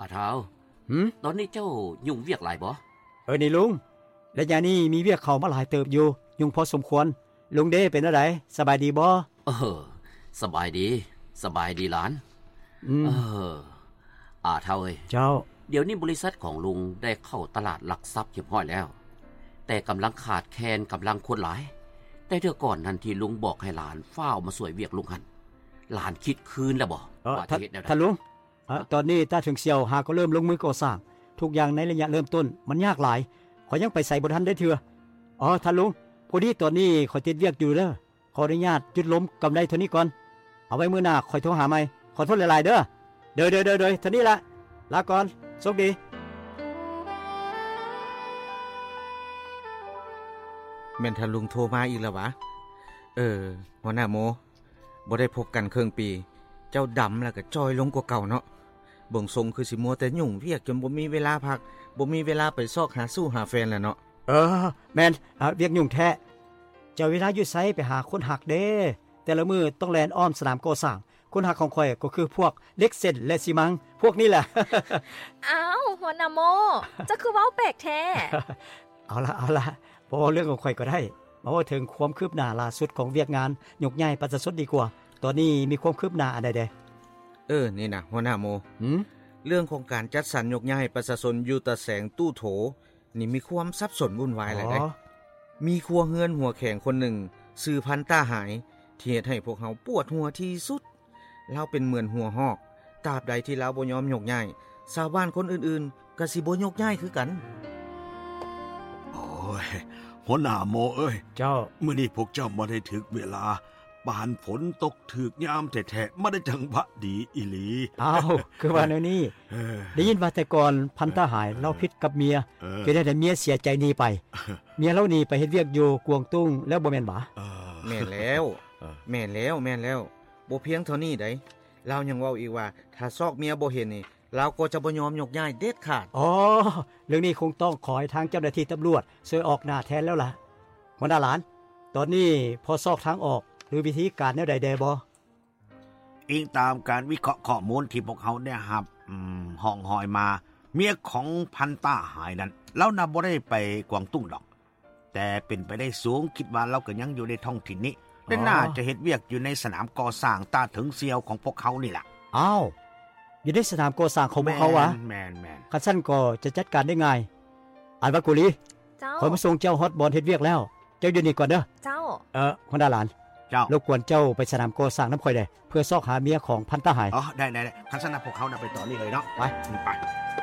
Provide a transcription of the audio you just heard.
เท้าตอนนี้เจ้ายุ่งเวียกหลายบ่นี่ลุงและยานี้มีเวียกเข้ามาหลายเติบอยู่ยุ่งพอสมควรลุงเด้เป็นอะไรสบายดีบ่สบายดีหลานเท่าเอ้ยเจ้าเดี๋ยวนี้บริษัทของลุงได้เข้าตลาดหลักทรัพย์เรียบร้อยแล้วแต่กำลังขาดแคลนกำลังคนหลายแต่เดี๋ยวก่อนนั้นที่ลุงบอกให้หลานเฝ้ามาสวยเวียกลุงหันหลานคิดคืนแล้วบ่ท่านลุงตอนนี้ตาถึงเสี่ยวหาก็เริ่มลงมือก่อสร้างทุกอย่างในระยะเริ่มต้นมันยากหลายขอยังไปใส่บ่ทันได้เถื่อท่านลุงพอดีตอนนี้ขอติดเวียกอยู่เด้อขออนุญาตหยุดล้มกำไรเท่านี้ก่อนเอาไว้มื้อหน้าค่อยโทรหาใหม่ขอโทษหลายๆเด้อเด้อเท่านี้ละลาก่อนโชคดีแม่นท่านลุงโทรมาอีกแล้ววะหัวหน้าโมบ่ได้พบกันครึ่งปีเจ้าดำแล้วก็จอยลงกว่าเก่าเนาะเบิ่งทรงคือสิมัวแต่ยุ่งเวียกจนบ่มีเวลาพักบ่มีเวลาไปซอกหาสู้หาแฟนแล้วเนาะแม่นเวียกยุ่งแท้เจ้าเวลาอยู่ไสไปหาคนหักเด้แต่ละมื้อต้องแล่นอ้อมสนามก่อสร้างคนหักของข่อยก็คือพวกเล็กเส้นและซีมังพวกนี้แหละอ้าวหัวหน้าโมจะคือเว้าแปลกแท้เอาละบ่เรื่องของข่อยก็ได้มาว่าถึงความคืบหน้าล่าสุดของเวียกงานยกใหญ่ประชาชนดีกว่าตอนนี้มีความคืบหน้าอะไรเด้นี่นะหัวหน้าโมเรื่องของการจัดสรรยกย้ายประชาชนอยู่ตะแสงตู้โถนี่มีความสับสนวุ่นวายหลายเด้มีครัวเฮือนหัวแข็งคนหนึ่งชื่อพันต้าหายที่เฮ็ดให้พวกเฮาปวดหัวที่สุดเราเป็นเหมือนหัวหอกตราบใดที่เราบ่ยอมยกย้ายชาวบ้านคนอื่นๆก็สิบ่ยกย้ายคือกันโอ้ยหัวหน้าโมเอ้ยเจ้ามื้อนี้พวกเจ้าบ่ได้ถึกเวลาปานฝนตกถึกยามแท้ๆมาได้จังหวะดีอีหลีคือว่าแนวนี้ได้ยินว่าแต่ก่อนพันต้าหายเราผิดกับเมียจนได้เมียเสียใจหนีไปเมียเราหนีไปเฮ็ดเวียกอยู่กวงตุ้งแล้วบ่แม่นบ่แม่นแล้วบ่เพียงเท่านี้ไดเรายังเว้าอีกว่าถ้าซอกเมียบ่เห็นนี่เราก็จะบ่ยอมยกย้ายเด็ดขาดเรื่องนี้คงต้องขอให้ทางเจ้าหน้าที่ตำรวจช่วยออกหน้าแทนแล้วล่ะหัวหน้าหลานตอนนี้พอซอกทางออกหรือวิธีการแนวใดแดบ่อิงตามการวิเคราะห์ข้อมูลที่พวกเขาได้รับห้องหอยมาเมียของพันต้าหายนั้นเราน่ะบ่ได้ไปกวางตุ้งดอกแต่เป็นไปได้สูงคิดว่าเราก็ยังอยู่ในท้องถิ่นนี้และน่าจะเฮ็ดเวียกอยู่ในสนามก่อสร้างตาถึงเสียวของพวกเขานี่ล่ะอยู่ในสนามก่อสร้างของพวกเขาวะแม่นคันซั่นก็จะจัดการได้ง่ายอันว่ากุลีขอมาส่งเจ้าฮอตบอลเฮ็ดเวียกแล้วเจ้าอยู่นี่ก่อนเด้อเจ้าหัวหน้าหลานรบกวนเจ้าไปสนามก่อสร้างน้ำข่อยได้เพื่อซอกหาเมียของพันต้าหายได้คันซั่นพวกเขาน่ะไปต่อนี่เลยเนาะไป